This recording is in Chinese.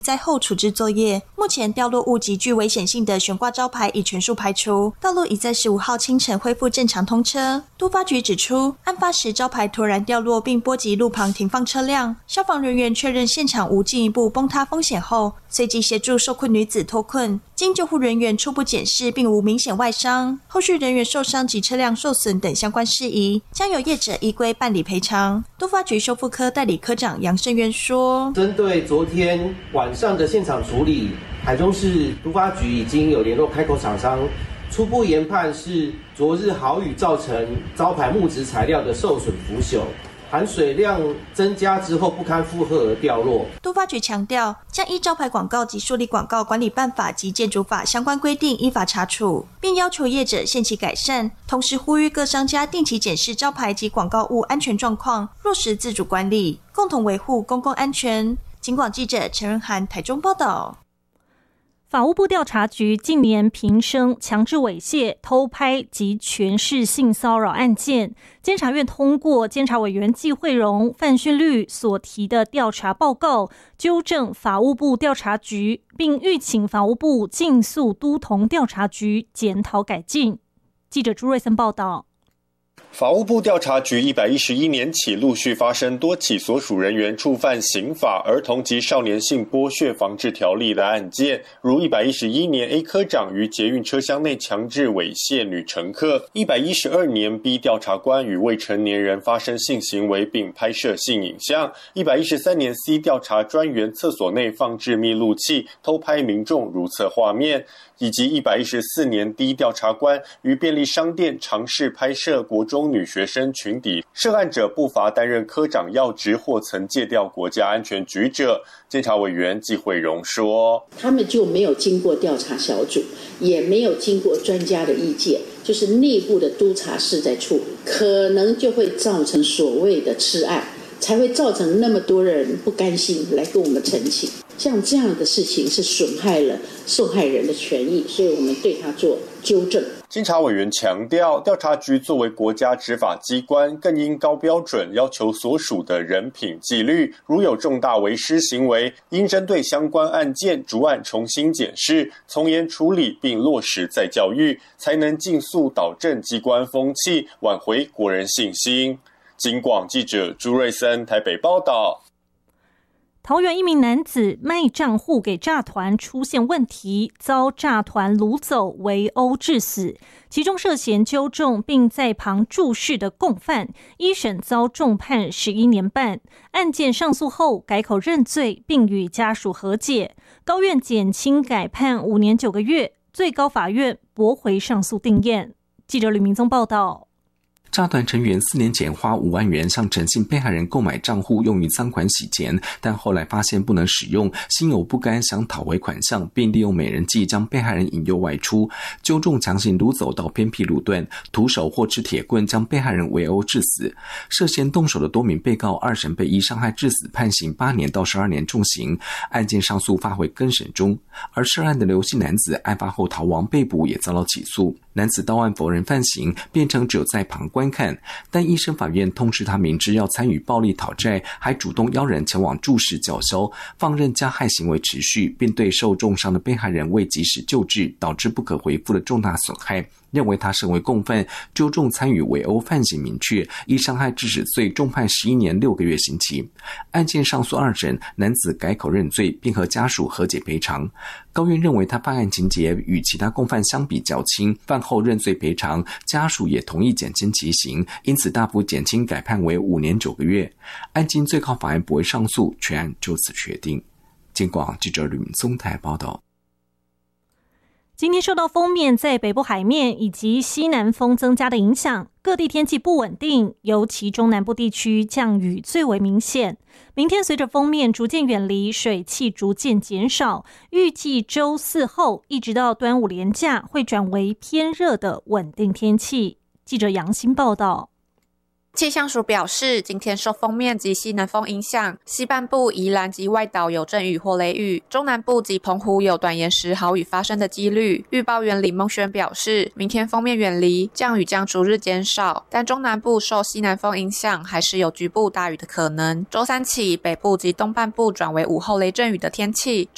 灾后处置作业。目前掉落物极具危险性的悬挂招牌已全数排除，道路已在15号清晨恢复正常通车。都发局指出，案发时招牌突然掉落并波及路旁停放车辆，消防人员确认现场无进一步崩塌风险后，随即协助受困女子脱困。经救护人员初步检视，并无明显外伤，后续人员受伤及车辆受损等相关事宜，将由业者依规办理赔偿。都发局修复科代理科长杨胜渊说： 针对昨天晚上的现场处理，台中市都发局已经有联络开口厂商，初步研判是昨日豪雨造成招牌木质材料的受损腐朽，含水量增加之后不堪负荷而掉落。 都发局强调，将依招牌广告及树立广告管理办法及建筑法相关规定依法查处，并要求业者限期改善，同时呼吁各商家定期检视招牌及广告物安全状况，落实自主管理，共同维护公共安全。警广记者陈仁涵台中报道。 法务部调查局近年频生强制猥亵、偷拍及权势性骚扰案件，监察院通过监察委员纪惠容、范训律所提的调查报告，纠正法务部调查局，并吁请法务部尽速督同调查局检讨改进。记者朱瑞森报道。 法务部调查局111年起陆续发生多起所属人员触犯刑法儿童及少年性剥削防治条例的案件，如111年 A 科长于捷运车厢内强制猥亵女乘客，112年 B 调查官与未成年人发生性行为并拍摄性影像，113年 C 调查专员厕所内放置密录器偷拍民众如厕画面，以及114年 D 调查官于便利商店尝试拍摄国中女学生群体，涉案者不乏担任科长要职或曾借调国家安全局者。监察委员纪惠容说， 他们就没有经过调查小组，也没有经过专家的意见，就是内部的督察室在处理，可能就会造成所谓的痴案，才会造成那么多人不甘心来跟我们陈情。像这样的事情是损害了受害人的权益，所以我们对他做纠正。 监察委员强调，调查局作为国家执法机关，更应高标准要求所属的人品纪律，如有重大违失行为，应针对相关案件逐案重新检视，从严处理并落实再教育，才能尽速导正机关风气，挽回国人信心。警广记者朱瑞森台北报道。 桃园一名男子卖账户给诈团出现问题，遭诈团掳走围殴致死，其中涉嫌纠众并在旁注视的共犯，一审遭重判11年半，案件上诉后改口认罪，并与家属和解，高院减轻改判5年9个月，最高法院驳回上诉定验。记者吕明宗报道。 诈团成员4年前花5万元向陈姓被害人购买账户用于赃款洗钱，但后来发现不能使用，心有不甘，想讨回款项，并利用美人计将被害人引诱外出，纠众强行掳走到偏僻路段，徒手或持铁棍将被害人围殴致死。涉嫌动手的多名被告二审被依伤害致死判刑8年到12年重刑，案件上诉发回更审中。而涉案的刘姓男子案发后逃亡被捕，也遭到起诉。男子到案否认犯行，辩称只有在旁观看，但一审法院通知他明知要参与暴力讨债，还主动邀人前往注视叫嚣，放任加害行为持续，并对受重伤的被害人未及时救治，导致不可回复的重大损害，认为他身为共犯，纠众参与围殴犯行明确，依伤害致死罪重判11年6个月刑期。案件上诉二审，男子改口认罪，并和家属和解赔偿。高院认为他犯案情节与其他共犯相比较轻，犯后认罪赔偿，家属也同意减轻其刑，因此大幅减轻改判为5年9个月。案经最高法院驳回上诉，全案就此确定。警广记者吕明宗台报道。 今天受到锋面在北部海面以及西南风增加的影响，各地天气不稳定，尤其中南部地区降雨最为明显。明天随着锋面逐渐远离，水汽逐渐减少，预计周4后一直到端午连假会转为偏热的稳定天气。记者杨欣报道。 气象署表示，今天受锋面及西南风影响，西半部宜兰及外岛有阵雨或雷雨，中南部及澎湖有短延时豪雨发生的几率。预报员李梦轩表示，明天锋面远离，降雨将逐日减少，但中南部受西南风影响，还是有局部大雨的可能。周3起，北部及东半部转为午后雷阵雨的天气，